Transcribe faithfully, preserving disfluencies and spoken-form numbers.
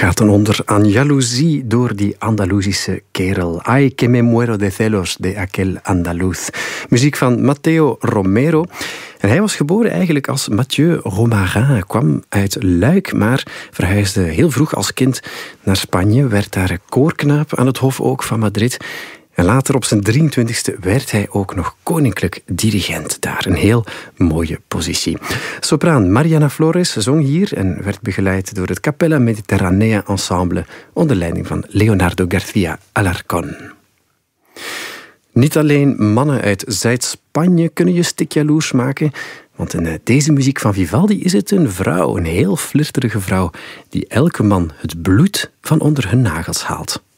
gaat ten onder aan jaloezie door die Andalusische kerel. Ay, que me muero de celos de aquel andaluz. Muziek van Matteo Romero. En hij was geboren eigenlijk als Mathieu Romarin. Hij kwam uit Luik, maar verhuisde heel vroeg als kind naar Spanje. Werd daar koorknaap aan het hof ook van Madrid. En later op zijn drieëntwintigste werd hij ook nog koninklijk dirigent daar. Een heel mooie positie. Sopraan Mariana Flores zong hier en werd begeleid door het Capella Mediterranea Ensemble onder leiding van Leonardo García Alarcón. Niet alleen mannen uit Zuid-Spanje kunnen je stikjaloers maken, want in deze muziek van Vivaldi is het een vrouw, een heel flirterige vrouw, die elke man het bloed van onder hun nagels haalt.